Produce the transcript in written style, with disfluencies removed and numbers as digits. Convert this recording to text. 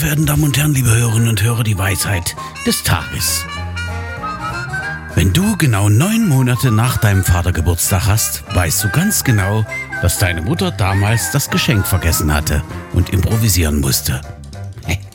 verehrten Damen und Herren, liebe Hörerinnen und Hörer, die Weisheit des Tages. Wenn du genau 9 Monate nach deinem Vater Geburtstag hast, weißt du ganz genau, dass deine Mutter damals das Geschenk vergessen hatte und improvisieren musste.